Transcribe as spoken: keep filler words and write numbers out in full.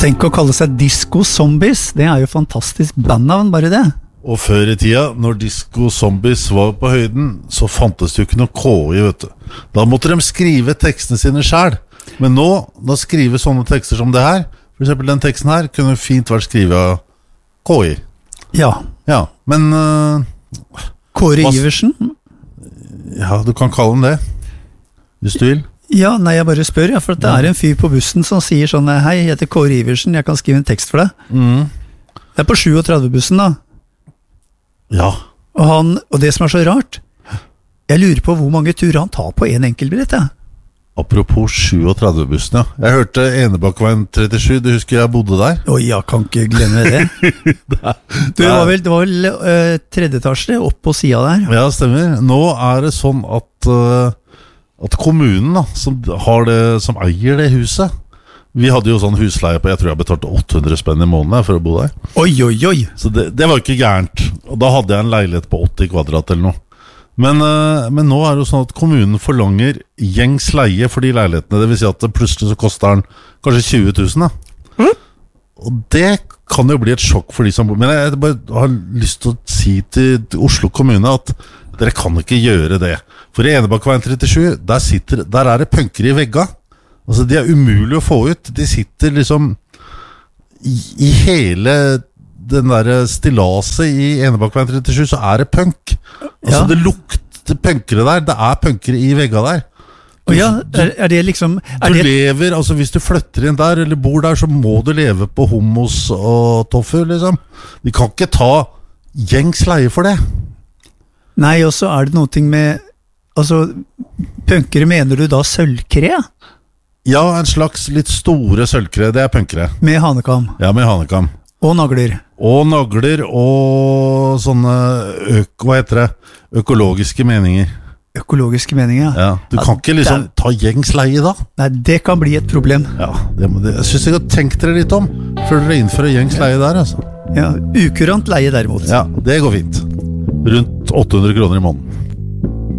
Tenk å kalle seg Disco Zombies, det er jo fantastisk bandnavn, bare det. Og før i tida, når Disco Zombies var på høyden, så fantes det jo ikke noe K I, vet du. Da måtte de skrive tekstene sine selv. Men nå, da skrive sånne tekster som det her, for eksempel den teksten her, kunne fint vært skrivet av K I. Ja. Ja, men... Uh, Kåre Iversen? Ja, du kan kalle den det, hvis du vil. Ja, nei, jeg bare spør, ja, for det er en fyr på bussen som sier sånn, hei, jeg heter Kåre Iversen, jeg kan skrive en tekst for deg. Mm. Det er på syttitre-bussen da. Ja. Og, han, og det som er så rart, jeg lurer på hvor mange turer han tar på en enkeltbillett, ja. Apropos syttitre-bussen, ja. Jeg hørte Enebakkveien trettisju, du husker jeg bodde der? Oi, jeg kan ikke glemme det. Du, det var vel, det var vel uh, tredje etasje opp på siden der. Ja, stemmer. Nå er det sånn at... Uh, at kommunen da, som, har det, som eier det huset. Vi hadde jo sånn husleie på, jeg tror jeg betalte åtte hundre spenn i måneden for å bo der. Oi, oi, oi. Så det, det var ikke gærent. Og da hadde jeg en leilighet på åtti kvadrat eller noe. Men, uh, men nå er det jo sånn at kommunen forlanger gjengs leie for de leilighetene. Det vil si at det plutselig så koster den kanskje tjue tusen da. Mm. Og det kan jo bli et sjokk for de som bor. Men jeg, jeg bare har lyst til å si til, til Oslo kommune at dere kan ikke gjøre det. For i Enebakkveien trettisju, der, sitter, der er det punker i vegga. Altså, de er umulig å få ut. De sitter liksom i, i hele den der stillaset i Enebakkveien trettisju, så er det punk. Altså, ja. Det lukter punkere der. Det er punkere i vegga der. Du, ja, er, er det liksom er Du det... lever, altså hvis du flytter inn der eller bor der, så må du leve på hummus og tofu, liksom. De kan ikke ta gjengs leie for det. Nei, og så er det noe ting med, altså, punkere mener du da sølvkre? Ja, en slags litt store sølvkre, det er punkere. Med hanekam? Ja, med hanekam. Og nagler? Og nagler, og sånne, øk, hva heter det, økologiske meninger. Økologiske meninger, ja. Du kan ikke liksom ta gjengs leie da. Nei, det kan bli et problem. Ja, det, det, jeg synes jeg har tenkt dere litt om, før dere innfører gjengs leie der, altså. Ja, ukurant leie derimot. Ja, det går fint. Rundt åtte hundre kroner i måneden.